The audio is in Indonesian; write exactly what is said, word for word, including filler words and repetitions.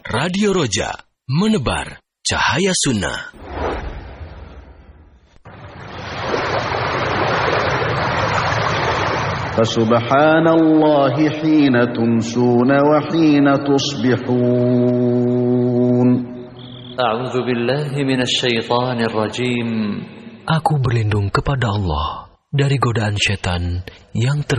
Radio Roja, menebar cahaya sunnah. Fasubhanallahi hina tumsuna wa hina tusbihun. A'udzu billahi minasy syaithanir rajim. Aku berlindung kepada Allah dari godaan syaitan yang terkutuk.